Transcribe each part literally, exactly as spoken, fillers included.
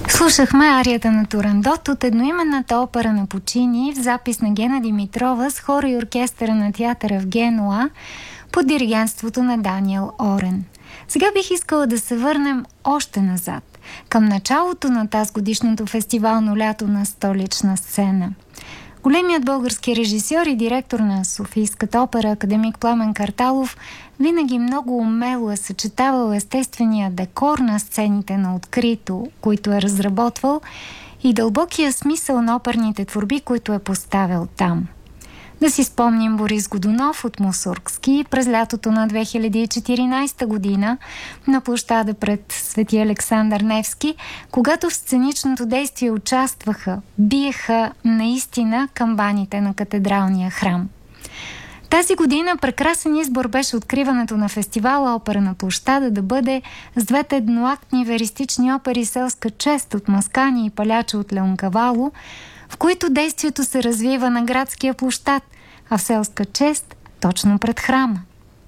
Слушахме арията на Турандот от едноименната опера на Пучини в запис на Гена Димитрова с хора и оркестъра на театъра в Генуа под диригентството на Даниел Орен. Сега бих искала да се върнем още назад, към началото на тазгодишното фестивално лято на столична сцена. Големият български режисьор и директор на Софийската опера академик Пламен Карталов винаги много умело е съчетавал естествения декор на сцените на открито, които е разработвал, и дълбокия смисъл на оперните творби, които е поставил там. Да си спомним Борис Годунов от Мусоргски през лятото на две хиляди и четиринадесета година на площада пред Свети Александър Невски, когато в сценичното действие участваха, биеха наистина камбаните на катедралния храм. Тази година прекрасен избор беше откриването на фестивала Опера на площада да бъде с двете едноактни веристични опери Селска чест от Маскани и Паляча от Леонкавало, в които действието се развива на градския площад, а в Селска чест точно пред храма.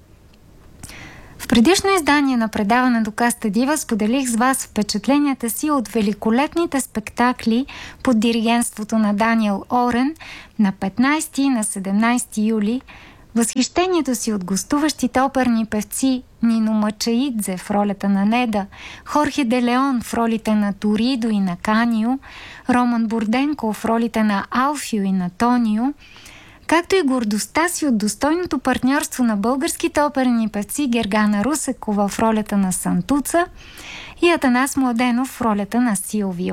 В предишно издание на предаването Каста Дива споделих с вас впечатленията си от великолепните спектакли под диригентството на Даниел Орен на петнадесети и на седемнадесети юли, възхищението си от гостуващите оперни певци Нино Мачаидзе в ролята на Неда, Хорхе де Леон в ролите на Торидо и на Канио, Роман Бурденко в ролите на Алфио и на Тонио, както и гордостта си от достойното партньорство на българските оперни певци Гергана Русекова в ролята на Сантуца и Атанас Младенов в ролята на Силвио.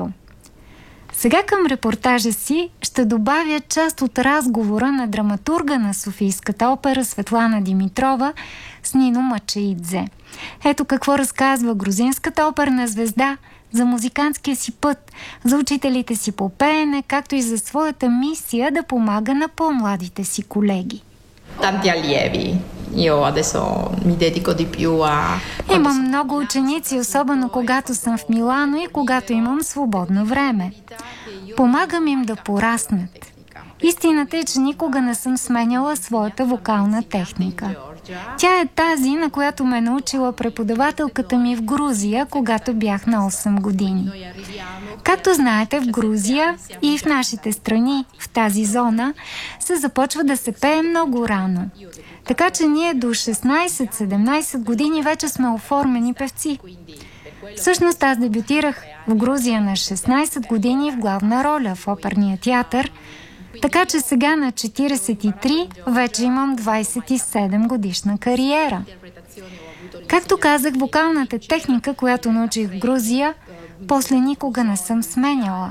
Сега към репортажа си ще добавя част от разговора на драматурга на Софийската опера Светлана Димитрова с Нино Мачаидзе. Ето какво разказва грузинската оперна звезда за музикантския си път, за учителите си по пеене, както и за своята мисия да помага на по-младите си колеги. Tanti allievi. Io adesso mi dedico di più a... Имам много ученици, особено когато съм в Милано и когато имам свободно време. Помагам им да пораснат. Истината е, че никога не съм сменяла своята вокална техника. Тя е тази, на която ме научила преподавателката ми в Грузия, когато бях на осем години. Както знаете, в Грузия и в нашите страни, в тази зона, се започва да се пее много рано. Така че ние до шестнадесет-седемнадесет години вече сме оформени певци. Всъщност аз дебютирах в Грузия на шестнадесет години в главна роля в оперния театър, така че сега на четиридесет и три вече имам двадесет и седем годишна кариера. Както казах, вокалната техника, която научих в Грузия, после никога не съм сменяла.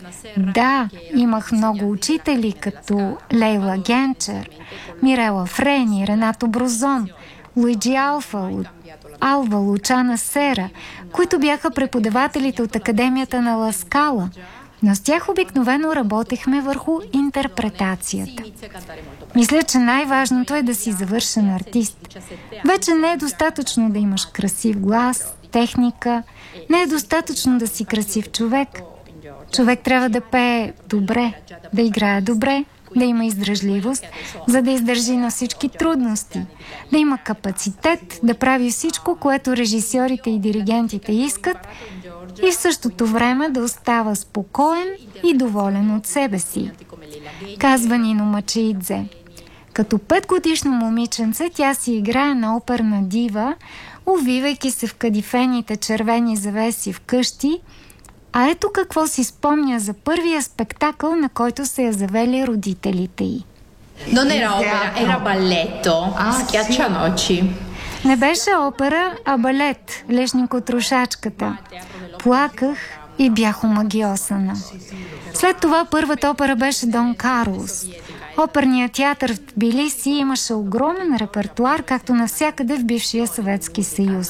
Да, имах много учители, като Лейла Генчер, Мирела Френи, Ренато Брозон, Луиджи Алфа, Алва Лучана Сера, които бяха преподавателите от Академията на Ла Скала, но с тях обикновено работехме върху интерпретацията. Мисля, че най-важното е да си завършен артист. Вече не е достатъчно да имаш красив глас, техника, не е достатъчно да си красив човек. Човек трябва да пее добре, да играе добре, да има издръжливост, за да издържи на всички трудности, да има капацитет да прави всичко, което режисьорите и диригентите искат, и в същото време да остава спокоен и доволен от себе си. Казва Нино Мачаидзе. Като петгодишно момиченце тя си играе на оперна дива, увивайки се в кадифените червени завеси вкъщи, а ето какво си спомня за първия спектакъл, на който се я завели родителите й. Non era opera, era balletto, Schiaccianoci. Не беше опера, а балет, Лешник от рушачката. Плаках и бях омагиосана. След това първата опера беше Дон Карлос. Оперният театър в Тбилиси имаше огромен репертуар, както навсякъде в бившия Съветски съюз.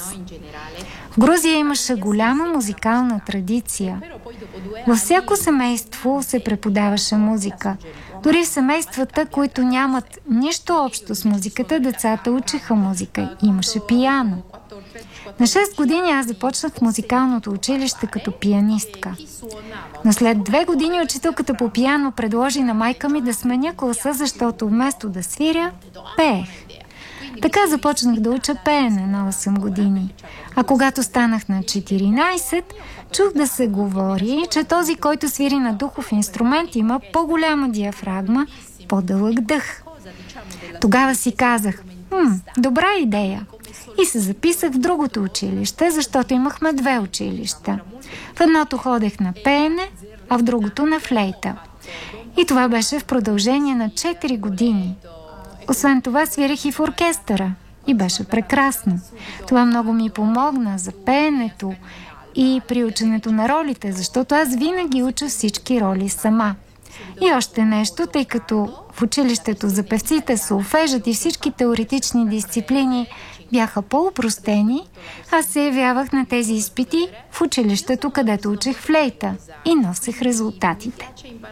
В Грузия имаше голяма музикална традиция. Във всяко семейство се преподаваше музика. Дори в семействата, които нямат нищо общо с музиката, децата учиха музика. Имаше пиано. На шест години аз започнах в музикалното училище като пианистка. Но след две години учителката по пиано предложи на майка ми да сменя класа, защото вместо да свиря, пеех. Така започнах да уча пеене на осем години. А когато станах на четиринайсет, чух да се говори, че този, който свири на духов инструмент, има по-голяма диафрагма, по-дълъг дъх. Тогава си казах, хм, добра идея. И се записах в другото училище, защото имахме две училища. В едното ходех на пеене, а в другото на флейта. И това беше в продължение на четири години. Освен това свирих и в оркестъра. И беше прекрасно. Това много ми помогна за пеенето и при ученето на ролите, защото аз винаги уча всички роли сама. И още нещо, тъй като в училището за певците, солфежът и всички теоретични дисциплини бяха по-упростени, аз се явявах на тези изпити в училището, където учех флейта и носех резултатите.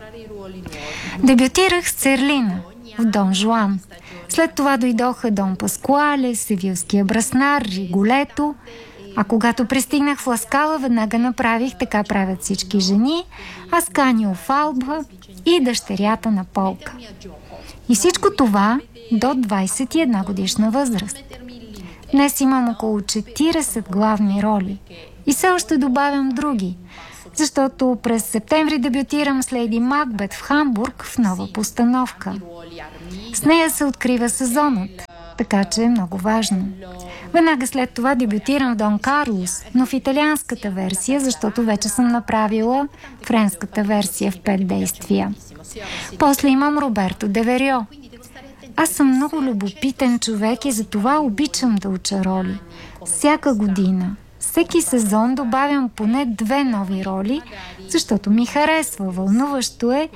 Дебютирах с Церлина в Дон Жуан. След това дойдоха Дон Паскуале, Севилския браснар, Риголето, а когато пристигнах в Ласкала, веднага направих Така правят всички жени, Асканио Фалба и Дъщерята на полка. И всичко това до двайсет и една годишна възраст. Днес имам около четирийсет главни роли и все още добавям други, защото през септември дебютирам с Лейди Макбет в Хамбург в нова постановка. С нея се открива сезонът, така че е много важно. Веднага след това дебютирам в Дон Карлос, но в италианската версия, защото вече съм направила френската версия в пет действия. После имам Роберто де Верио. Аз съм много любопитен човек и затова обичам да уча роли. Всяка година, всеки сезон добавям поне две нови роли, защото ми харесва, вълнуващо е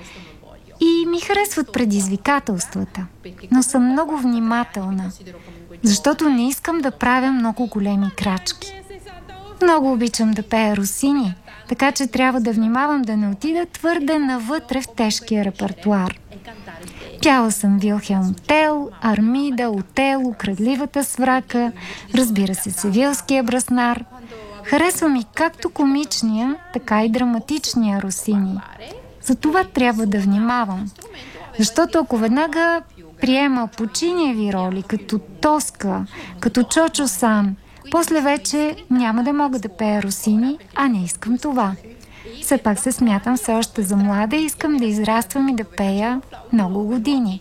и ми харесват предизвикателствата. Но съм много внимателна, защото не искам да правя много големи крачки. Много обичам да пея Росини, така че трябва да внимавам да не отида твърде навътре в тежкия репертуар. Пяла съм Вилхелм Тел, Армида, Отело, Крадливата сврака, разбира се, Севилския браснар. Харесва ми както комичния, така и драматичния Росини. За това трябва да внимавам, защото ако веднага приема починеви роли, като Тоска, като Чочо Сан, после вече няма да мога да пея Росини, а не искам това. Все пак се смятам все още за млада и искам да израствам и да пея много години.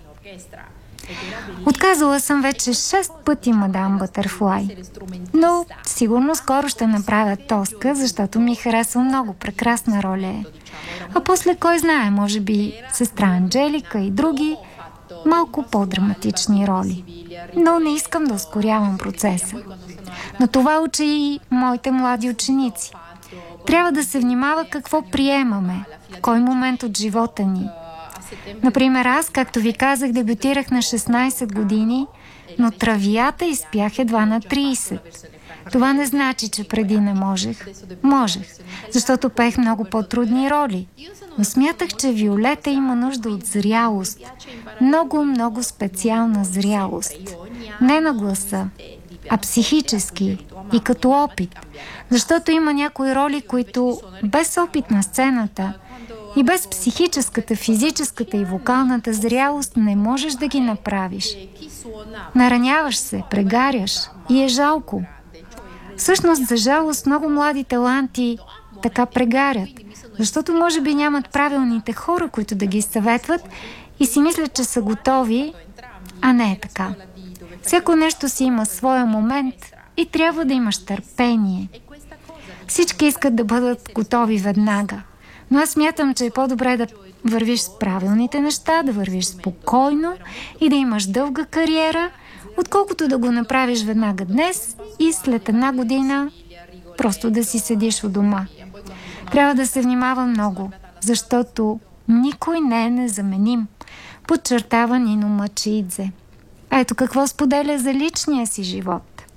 Отказала съм вече шест пъти Мадам Бътърфлай, но сигурно скоро ще направя Тоска, защото ми харесва много, прекрасна роля е. А после кой знае, може би сестра Анджелика и други малко по-драматични роли. Но не искам да ускорявам процеса. Но това учи и моите млади ученици. Трябва да се внимава какво приемаме, в кой момент от живота ни. Например, аз, както ви казах, дебютирах на шестнайсет години, но Травията изпях едва на трийсет. Това не значи, че преди не можех. Можех, защото пеех много по-трудни роли. Но смятах, че Виолета има нужда от зрялост. Много, много специална зрялост. Не на гласа, а психически и като опит. Защото има някои роли, които без опит на сцената и без психическата, физическата и вокалната зрялост не можеш да ги направиш. Нараняваш се, прегаряш и е жалко. Всъщност, за жалост, много млади таланти така прегарят, защото може би нямат правилните хора, които да ги съветват и си мислят, че са готови, а не е така. Всяко нещо си има своя момент и трябва да имаш търпение. Всички искат да бъдат готови веднага, но аз смятам, че е по-добре да вървиш с правилните неща, да вървиш спокойно и да имаш дълга кариера, отколкото да го направиш веднага днес и след една година просто да си седиш у дома. Трябва да се внимава много, защото никой не е незаменим, подчертава Нино Мачидзе. А ето какво споделя за личния си живот.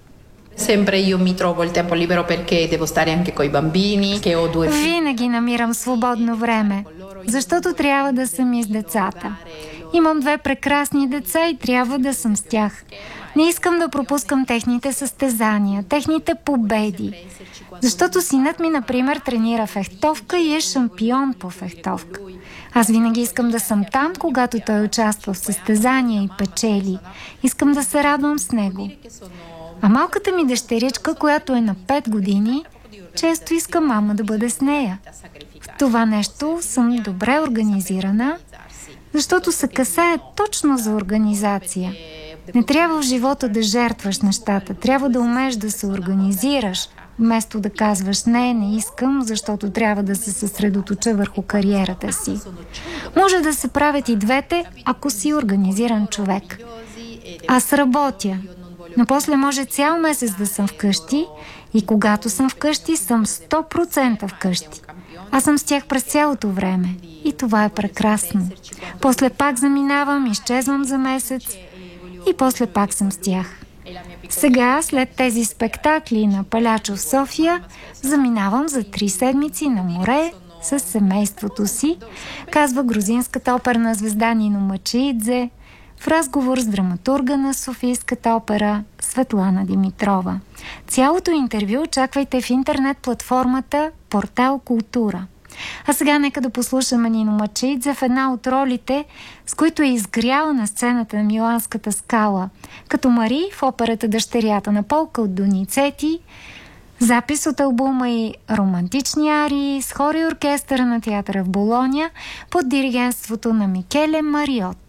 Sempre io mi trovo il tempo libero perché devo stare anche coi bambini, che ho due figli. Винаги намирам свободно време, защото трябва да съм и с децата. Имам две прекрасни деца и трябва да съм с тях. Не искам да пропускам техните състезания, техните победи. Защото синът ми, например, тренира фехтовка и е шампион по фехтовка. Аз винаги искам да съм там, когато той участва в състезания и печели. Искам да се радвам с него. А малката ми дъщеричка, която е на пет години, често иска мама да бъде с нея. В това нещо съм добре организирана, защото се касае точно за организация. Не трябва в живота да жертваш нещата, трябва да умееш да се организираш, вместо да казваш не, не искам, защото трябва да се съсредоточа върху кариерата си. Може да се правят и двете, ако си организиран човек. Аз работя, но после може цял месец да съм вкъщи и когато съм вкъщи, съм сто процента вкъщи. Аз съм с тях през цялото време и това е прекрасно. После пак заминавам, изчезвам за месец и после пак съм с тях. Сега, след тези спектакли на Палячо в София, заминавам за три седмици на море с семейството си, казва грузинската оперна звезда Нино Мачиидзе в разговор с драматурга на Софийската опера Светлана Димитрова. Цялото интервю очаквайте в интернет платформата Портал Култура. А сега нека да послушаме Нино Мачиидзе в една от ролите, с които е изгряла на сцената на Миланската скала, като Мари в операта Дъщерята на полка от Доницети, запис от албума и Романтични арии с хор и оркестъра на театъра в Болоня под диригентството на Микеле Мариот.